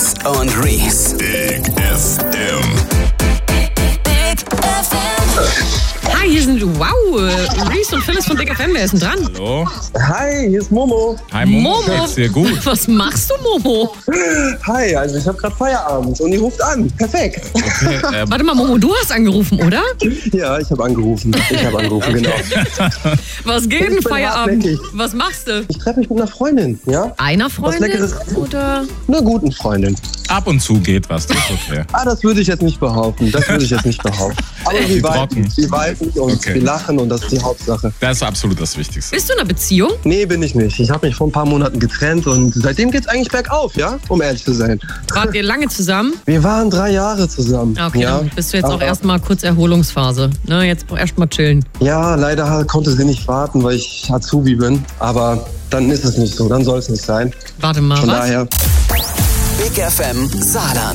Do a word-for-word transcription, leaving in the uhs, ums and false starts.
Dennis und Reese. Big F M. Big F M. Hi, hier sind, wow, Reese und Phyllis von Big F M. Wer ist denn dran? Hallo. Hi, hier ist Momo. Hi Momo, Momo. geht's dir gut? Was machst du, Momo? Hi, also ich habe gerade Feierabend und die ruft an. Perfekt. Okay, ähm, Warte mal, Momo, du hast angerufen, oder? Ja, ich habe angerufen. Ich habe angerufen, genau. Was geht Ich denn bin Feierabend? hartnäckig. Was machst du? Ich treffe mich mit einer Freundin, ja? Einer Freundin Leckeres. oder? Einer guten Freundin. ab und zu geht was, das ist okay. Ah, das würde ich jetzt nicht behaupten. Das würde ich jetzt nicht behaupten. Aber Sie wir trocken. viben, wir viben und Okay. wir lachen und das ist die Hauptsache. Das ist absolut das Wichtigste. Bist du in einer Beziehung? Nee, bin ich nicht. Ich habe mich vor ein paar Monaten getrennt und seitdem geht's eigentlich bergauf, ja? Um ehrlich zu sein. Wart ihr lange zusammen? Wir waren drei Jahre zusammen. Okay, ja? dann bist du jetzt auch Aber- erstmal kurz Erholungsphase. Ne, jetzt erstmal chillen. Ja, leider konnte sie nicht warten, weil ich Azubi bin. Aber dann ist es nicht so, dann soll es nicht sein. Warte mal, Von was? daher... Big F M Saarland.